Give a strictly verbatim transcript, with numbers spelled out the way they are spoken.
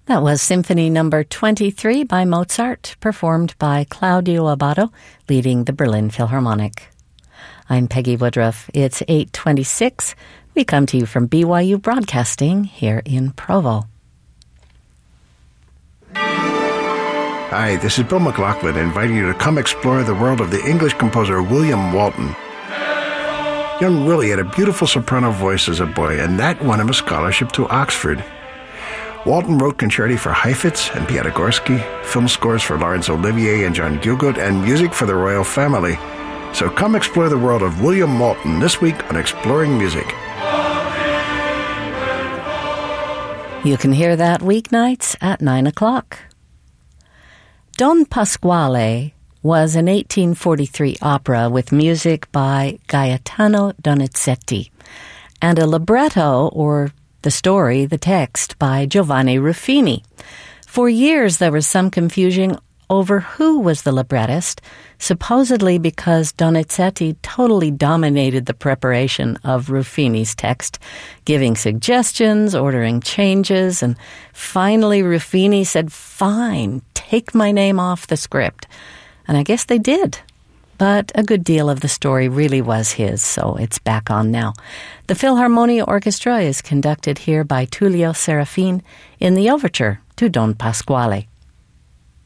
That was Symphony Number twenty-three by Mozart, performed by Claudio Abbado, leading the Berlin Philharmonic. I'm Peggy Woodruff. It's eight twenty-six. We come to you from B Y U Broadcasting here in Provo. Hi, this is Bill McLaughlin inviting you to come explore the world of the English composer William Walton. Young Willie had a beautiful soprano voice as a boy, and that won him a scholarship to Oxford. Walton wrote concerti for Heifetz and Piatigorsky, film scores for Laurence Olivier and John Gielgud, and music for the royal family. So come explore the world of William Walton this week on Exploring Music. You can hear that weeknights at nine o'clock. Don Pasquale was an eighteen forty-three opera with music by Gaetano Donizetti and a libretto, or the story, the text, by Giovanni Ruffini. For years there was some confusion over who was the librettist, supposedly because Donizetti totally dominated the preparation of Ruffini's text, giving suggestions, ordering changes, and finally Ruffini said, "Fine, take my name off the script." And I guess they did. But a good deal of the story really was his, so it's back on now. The Philharmonia Orchestra is conducted here by Tullio Serafin in the overture to Don Pasquale.